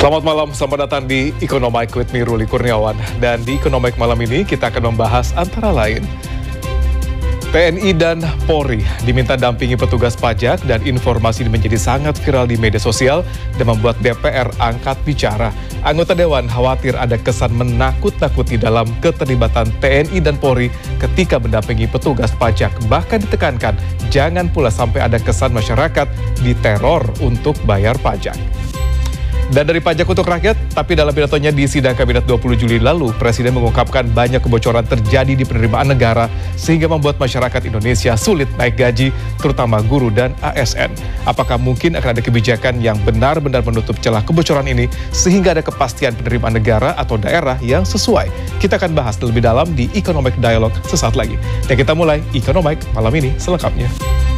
Selamat malam, selamat datang di Economic with me, Ruli Kurniawan. Dan di Economic malam ini kita akan membahas antara lain TNI dan Polri diminta dampingi petugas pajak dan informasi ini menjadi sangat viral di media sosial dan membuat DPR angkat bicara. Anggota Dewan khawatir ada kesan menakut-nakuti dalam keterlibatan TNI dan Polri ketika mendampingi petugas pajak. Bahkan ditekankan jangan pula sampai ada kesan masyarakat diteror untuk bayar pajak. Dan dari pajak untuk rakyat, tapi dalam pidatonya di sidang Kabinet 20 Juli lalu, Presiden mengungkapkan banyak kebocoran terjadi di penerimaan negara sehingga membuat masyarakat Indonesia sulit naik gaji, terutama guru dan ASN. Apakah mungkin akan ada kebijakan yang benar-benar menutup celah kebocoran ini sehingga ada kepastian penerimaan negara atau daerah yang sesuai? Kita akan bahas lebih dalam di Economic Dialogue sesaat lagi. Dan kita mulai Economic malam ini selengkapnya.